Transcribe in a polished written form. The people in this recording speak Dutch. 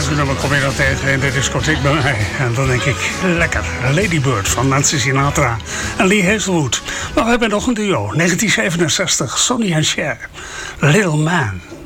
Deze nummer kom je dan tegen in de discotheek bij mij. En dan denk ik, lekker. Lady Bird van Nancy Sinatra en Lee Hazelwood. Maar we hebben nog een duo. 1967, Sonny en Cher. Little Man.